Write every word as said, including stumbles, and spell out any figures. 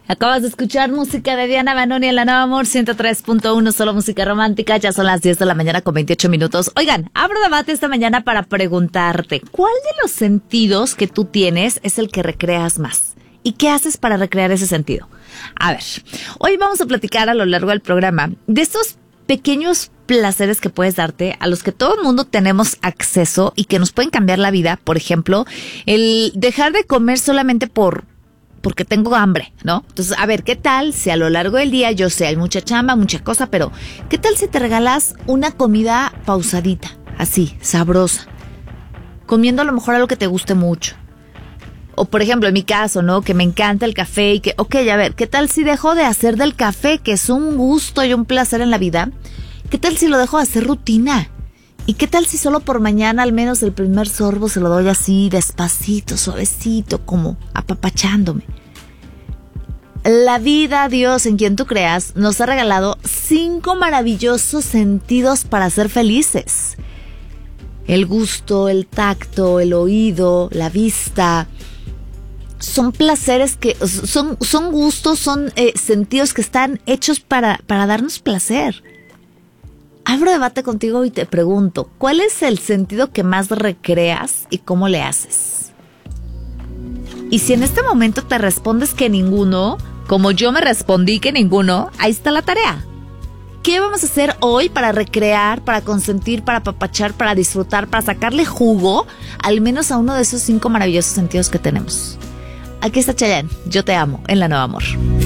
Acabas de escuchar música de Diana Banoni en La Nueva Amor ciento tres punto uno, solo música romántica. Ya son las diez de la mañana con veintiocho minutos. Oigan, abro debate esta mañana para preguntarte, ¿cuál de los sentidos que tú tienes es el que recreas más? ¿Y qué haces para recrear ese sentido? A ver, hoy vamos a platicar a lo largo del programa de estos pequeños placeres que puedes darte, a los que todo el mundo tenemos acceso y que nos pueden cambiar la vida. Por ejemplo, el dejar de comer solamente por porque tengo hambre, ¿no? Entonces, a ver, ¿qué tal si a lo largo del día, yo sé, hay mucha chamba, mucha cosa, pero ¿qué tal si te regalas una comida pausadita, así, sabrosa, comiendo a lo mejor algo que te guste mucho? O, por ejemplo, en mi caso, ¿no? Que me encanta el café y que, ok, a ver, ¿qué tal si dejo de hacer del café, que es un gusto y un placer en la vida? ¿Qué tal si lo dejo de hacer rutina? ¿Y qué tal si solo por mañana al menos el primer sorbo se lo doy así, despacito, suavecito, como apapachándome? La vida, Dios, en quien tú creas, nos ha regalado cinco maravillosos sentidos para ser felices. El gusto, el tacto, el oído, la vista. Son placeres que, son, son gustos, son eh, sentidos que están hechos para, para darnos placer. Abro debate contigo y te pregunto, ¿cuál es el sentido que más recreas y cómo le haces? Y si en este momento te respondes que ninguno, como yo me respondí que ninguno, ahí está la tarea. ¿Qué vamos a hacer hoy para recrear, para consentir, para apapachar, para disfrutar, para sacarle jugo, al menos a uno de esos cinco maravillosos sentidos que tenemos? Aquí está Chayanne, Yo Te Amo, en La Nueva Amor.